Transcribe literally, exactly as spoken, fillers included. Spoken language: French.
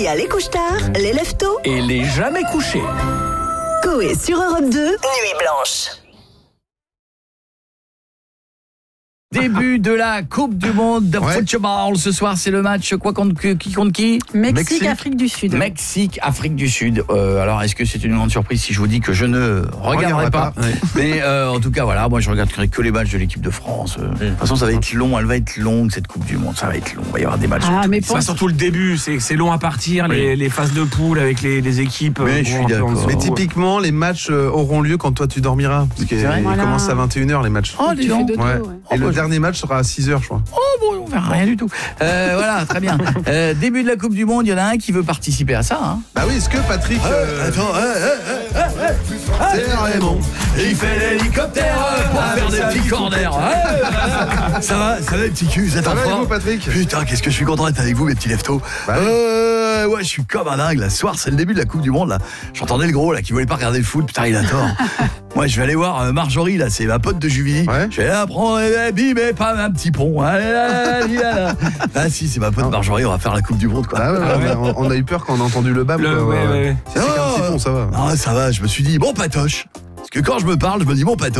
Il y a les couche-tard, les lève-tôt et les jamais couchés. Coé sur Europe deux, Nuit Blanche. Début de la Coupe du Monde de Ouais. football. Ce soir, c'est le match quoi contre qui contre qui Mexique, Mexique. Afrique du Sud. Mexique, Afrique du Sud. Euh, alors, est-ce que c'est une grande surprise si je vous dis que je ne regarderai Regarderai pas, pas, ouais. Mais euh, en tout cas, voilà, moi je regarderai que les matchs de l'équipe de France. Euh, De toute façon, ça va être long, elle va être longue cette Coupe du Monde. Ça va être long. Il va y avoir des matchs. Ah, mais C'est pas pense, surtout le début, c'est, c'est long à partir, Oui. les, les phases de poule avec les, les équipes. Oui, euh, je suis vont un peu d'accord. en dessous. Mais typiquement, les matchs euh, auront lieu quand toi tu dormiras. Parce qu'ils C'est vrai. Voilà. commencent à vingt et une heures les matchs. Oh, dis tu fais donc. dodo, Ouais. ouais. Et Oh, le bah, dernier match sera à six heures, je crois. Oh bon, on verra rien du tout. Euh, voilà, très bien. Euh, début de la Coupe du Monde, il y en a un qui veut participer à ça. Hein. Bah oui, est-ce que Patrick. euh, Attends, c'est Raymond. il fait l'hélicoptère pour faire des petits corners. Ça va, ça va les petits culs, Ça va, et vous, Patrick? Putain, qu'est-ce que je suis content d'être avec vous, mes petits leftos. Bah oui. euh, ouais, je suis comme un dingue. Là, ce soir, c'est le début de la Coupe du Monde. Là, j'entendais le gros là qui voulait pas regarder le foot. Putain, il a tort. Moi, je vais aller voir euh, Marjorie. Là, c'est ma pote de Juvigny. Ouais. Je vais aller apprendre, eh, bim, et pas un petit pont. Allez, là, là, là. Ah si, c'est ma pote Marjorie. On va faire la Coupe du Monde, quoi. Ah ouais, Ah on, ouais. a, on- on a eu peur quand on a entendu le bam. Le- quoi. ouais, ouais, ouais. Si c'est qu'un petit pont, ça va. Ah, ça va. Je me suis dit bon patoche. Parce que quand je me parle, je me dis bon patoche.